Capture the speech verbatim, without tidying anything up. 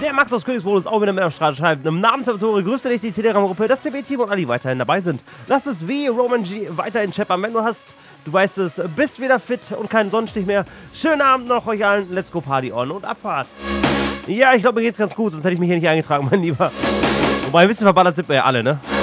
Der Max aus Königsbrodus auch wieder mit am Start schreibt. Im Namen der Tore grüße dich, die Telegram-Gruppe, das T B-Team und alle, die weiterhin dabei sind. Lass es wie Roman G weiterhin scheppern, wenn du hast. Du weißt es, bist wieder fit und kein Sonnenstich mehr. Schönen Abend noch euch allen. Let's go Party on und Abfahrt. Ja, ich glaube, mir geht's ganz gut, sonst hätte ich mich hier nicht eingetragen, mein Lieber. Wobei, ein bisschen verballert sind wir ja alle, ne?